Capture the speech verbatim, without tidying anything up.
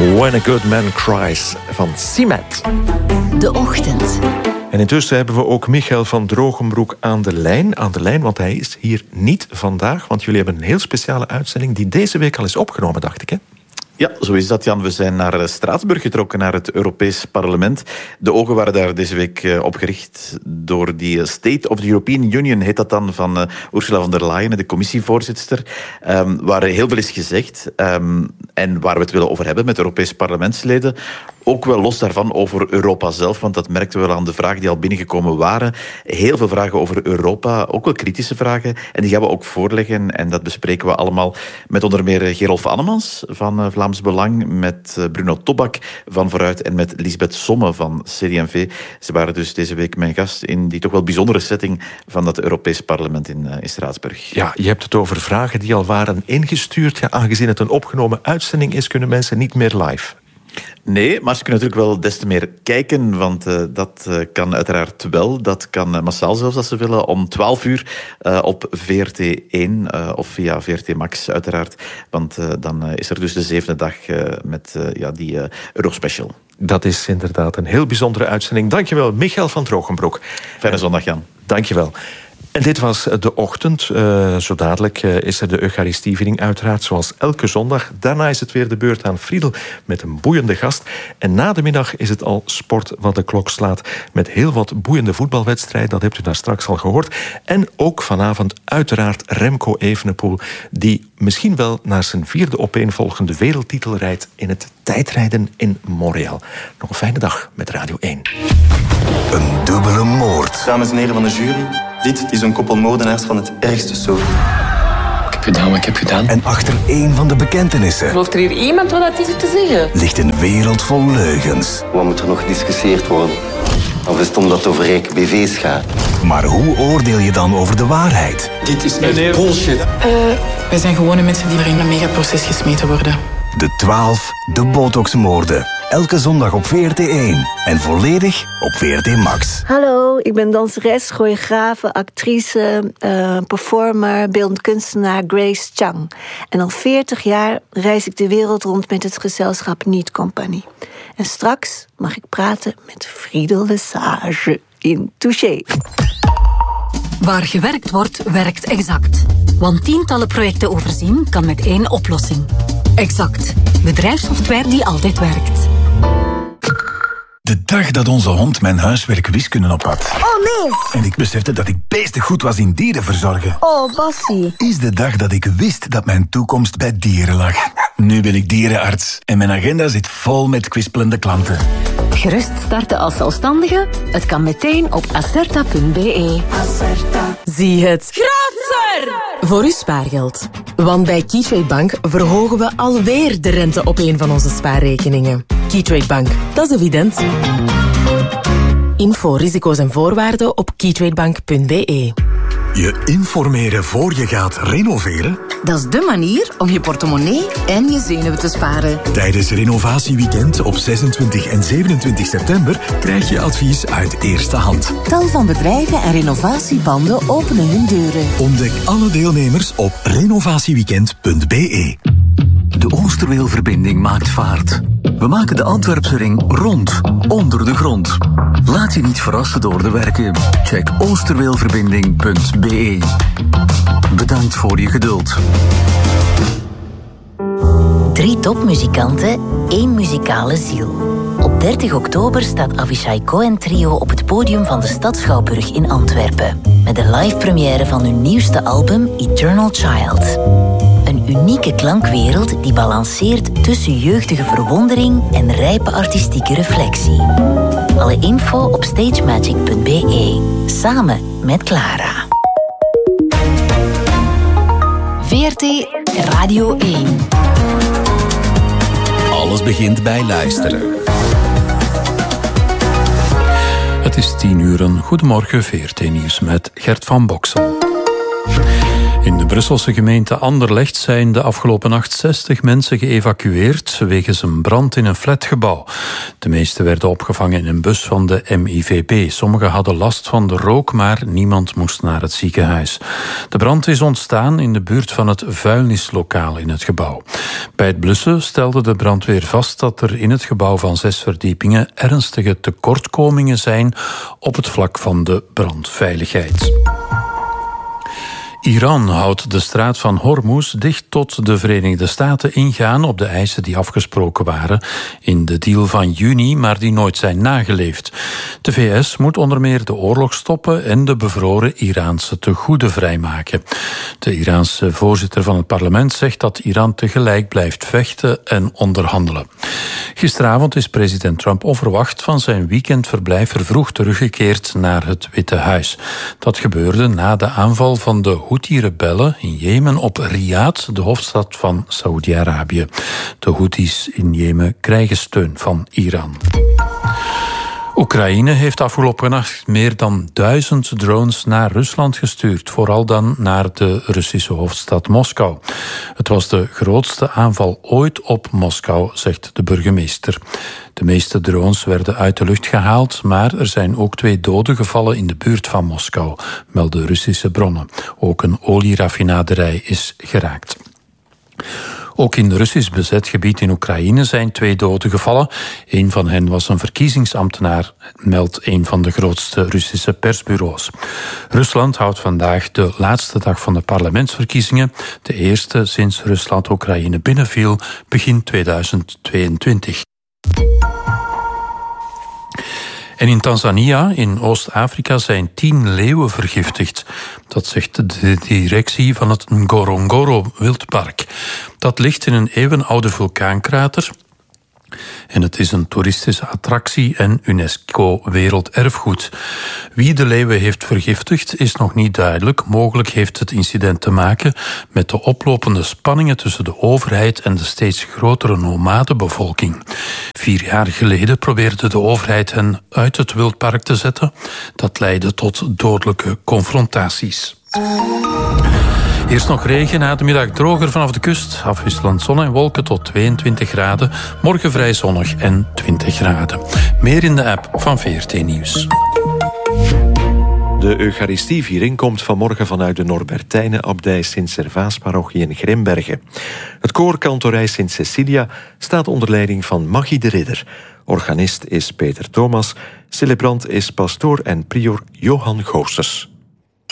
When a Good Man Cries van Cement. De Ochtend. En intussen hebben we ook Michael van Drogenbroek aan de lijn. Aan de lijn, want hij is hier niet vandaag. Want jullie hebben een heel speciale uitzending die deze week al is opgenomen, dacht ik, hè? Ja, zo is dat, Jan. We zijn naar Straatsburg getrokken, naar het Europees Parlement. De ogen waren daar deze week op gericht door die State of the European Union, heet dat dan, van uh, Ursula von der Leyen, de commissievoorzitter, um, waar heel veel is gezegd um, en waar we het willen over hebben met Europees parlementsleden. Ook wel los daarvan over Europa zelf, want dat merkten we wel aan de vragen die al binnengekomen waren. Heel veel vragen over Europa, ook wel kritische vragen. En die gaan we ook voorleggen en dat bespreken we allemaal met onder meer Gerolf Annemans van uh, Vlaams Belang, met uh, Bruno Tobak van Vooruit en met Lisbeth Somme van C D en V. Ze waren dus deze week mijn gast in die toch wel bijzondere setting van dat Europees Parlement in, uh, in Straatsburg. Ja, je hebt het over vragen die al waren ingestuurd. Ja, aangezien het een opgenomen uitzending is, kunnen mensen niet meer live. Nee, maar ze kunnen natuurlijk wel des te meer kijken, want uh, dat uh, kan uiteraard wel. Dat kan uh, massaal zelfs als ze willen, om twaalf uur uh, op V R T één uh, of via V R T Max uiteraard. Want uh, dan uh, is er dus de zevende dag uh, met uh, ja, die uh, Eurospecial. Dat is inderdaad een heel bijzondere uitzending. Dankjewel, Michael van Drogenbroek. Fijne zondag, Jan. Dankjewel. En dit was De Ochtend. Uh, zo dadelijk uh, is er de Eucharistieviering uiteraard, zoals elke zondag. Daarna is het weer de beurt aan Friedel met een boeiende gast. En na de middag is het al sport wat de klok slaat, met heel wat boeiende voetbalwedstrijden. Dat hebt u daar straks al gehoord. En ook vanavond uiteraard Remco Evenepoel, die misschien wel naar zijn vierde opeenvolgende wereldtitel rijdt in het tijdrijden in Montreal. Nog een fijne dag met Radio één. Een dubbele moord. Dames en heren van de jury, dit is een koppel moordenaars van het ergste soort. Ik heb gedaan wat ik heb gedaan. En achter één van de bekentenissen... Gelooft er hier iemand wat dat is te zeggen? ...ligt een wereld vol leugens. Wat moet er nog gediscussieerd worden? Of is het omdat het over rijke B V's gaat? Maar hoe oordeel je dan over de waarheid? Dit is echt bullshit. Uh, wij zijn gewone mensen die in een megaproces gesmeten worden. De twaalf, de Botox-moorden. Elke zondag op V R T één. En volledig op V R T Max. Hallo, ik ben danseres, choreografe, actrice, uh, performer, beeldend kunstenaar Grace Chang. En al veertig jaar reis ik de wereld rond met het gezelschap Niet Compagnie. En straks mag ik praten met Friedel Lesage in Touché. Waar gewerkt wordt, werkt Exact. Want tientallen projecten overzien kan met één oplossing. Exact. Bedrijfssoftware die altijd werkt. De dag dat onze hond mijn huiswerk wiskunde op had. Oh nee! En ik besefte dat ik beestig goed was in dieren verzorgen. Oh, Bassie. Is de dag dat ik wist dat mijn toekomst bij dieren lag. Nu ben ik dierenarts en mijn agenda zit vol met kwispelende klanten. Gerust starten als zelfstandige? Het kan meteen op acerta punt b e. Acerta. Zie het grootser voor uw spaargeld. Want bij Keytrade Bank verhogen we alweer de rente op een van onze spaarrekeningen. Keytrade Bank, dat is evident. Info, risico's en voorwaarden op keytradebank punt b e. Je informeren voor je gaat renoveren? Dat is de manier om je portemonnee en je zenuwen te sparen. Tijdens Renovatieweekend op zesentwintig en zevenentwintig september krijg je advies uit eerste hand. Tal van bedrijven en renovatiebanden openen hun deuren. Ontdek alle deelnemers op renovatieweekend punt b e. De Oosterweelverbinding maakt vaart. We maken de Antwerpse ring rond, onder de grond. Laat je niet verrassen door de werken. Check oosterweelverbinding punt b e. Bedankt voor je geduld. Drie topmuzikanten, één muzikale ziel. Op dertig oktober staat Avishai Cohen Trio op het podium van de Stad Schouwburg in Antwerpen. Met de live première van hun nieuwste album Eternal Child. Een unieke klankwereld die balanceert tussen jeugdige verwondering en rijpe artistieke reflectie. Alle info op stagemagic punt b e. Samen met Clara. V R T Radio één. Alles begint bij luisteren. Het is tien uur. Goedemorgen, V R T Nieuws met Gert van Boksel. In de Brusselse gemeente Anderlecht zijn de afgelopen nacht zestig mensen geëvacueerd wegens een brand in een flatgebouw. De meeste werden opgevangen in een bus van de M I V P. Sommigen hadden last van de rook, maar niemand moest naar het ziekenhuis. De brand is ontstaan in de buurt van het vuilnislokaal in het gebouw. Bij het blussen stelde de brandweer vast dat er in het gebouw van zes verdiepingen ernstige tekortkomingen zijn op het vlak van de brandveiligheid. Iran houdt de straat van Hormuz dicht tot de Verenigde Staten ingaan op de eisen die afgesproken waren in de deal van juni, maar die nooit zijn nageleefd. De V S moet onder meer de oorlog stoppen en de bevroren Iraanse tegoeden vrijmaken. De Iraanse voorzitter van het parlement zegt dat Iran tegelijk blijft vechten en onderhandelen. Gisteravond is president Trump onverwacht van zijn weekendverblijf vervroegd teruggekeerd naar het Witte Huis. Dat gebeurde na de aanval van de Houthi-rebellen in Jemen op Riyadh, de hoofdstad van Saoedi-Arabië. De Houthis in Jemen krijgen steun van Iran. Oekraïne heeft afgelopen nacht meer dan duizend drones naar Rusland gestuurd, vooral dan naar de Russische hoofdstad Moskou. Het was de grootste aanval ooit op Moskou, zegt de burgemeester. De meeste drones werden uit de lucht gehaald, maar er zijn ook twee doden gevallen in de buurt van Moskou, melden Russische bronnen. Ook een olieraffinaderij is geraakt. Ook in Russisch bezet gebied in Oekraïne zijn twee doden gevallen. Een van hen was een verkiezingsambtenaar, meldt een van de grootste Russische persbureaus. Rusland houdt vandaag de laatste dag van de parlementsverkiezingen, de eerste sinds Rusland Oekraïne binnenviel begin tweeduizend tweeëntwintig. En in Tanzania, in Oost-Afrika, zijn tien leeuwen vergiftigd. Dat zegt de directie van het Ngorongoro-wildpark. Dat ligt in een eeuwenoude vulkaankrater. En het is een toeristische attractie en UNESCO-werelderfgoed. Wie de leeuwen heeft vergiftigd is nog niet duidelijk. Mogelijk heeft het incident te maken met de oplopende spanningen tussen de overheid en de steeds grotere nomadenbevolking. Vier jaar geleden probeerde de overheid hen uit het wildpark te zetten. Dat leidde tot dodelijke confrontaties. Eerst nog regen, na de middag droger vanaf de kust. Afwisselend zon en wolken tot tweeëntwintig graden. Morgen vrij zonnig en twintig graden. Meer in de app van V R T Nieuws. De Eucharistieviering komt vanmorgen vanuit de Norbertijnenabdij Sint-Servaas-parochie in Grimbergen. Het koor Kantorij Sint-Cecilia staat onder leiding van Maggie de Ridder. Organist is Peter Thomas, celebrant is pastoor en prior Johan Goossens.